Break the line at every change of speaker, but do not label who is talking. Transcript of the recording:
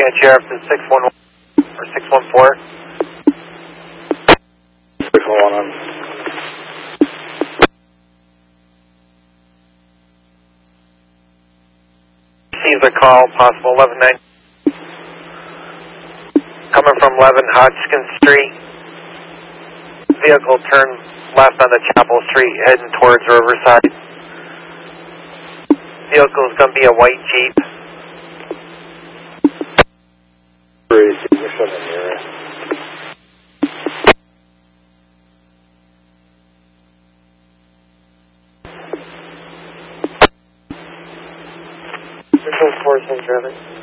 Sheriff to 611 or 614.
611.
Receive the call, possible 119. Coming from 11 Hodgkin Street. Vehicle turned left on the Chapel Street, heading towards Riverside. Vehicle is going to be a white Jeep.
Great, give me something here.
Vehicle 47 driven.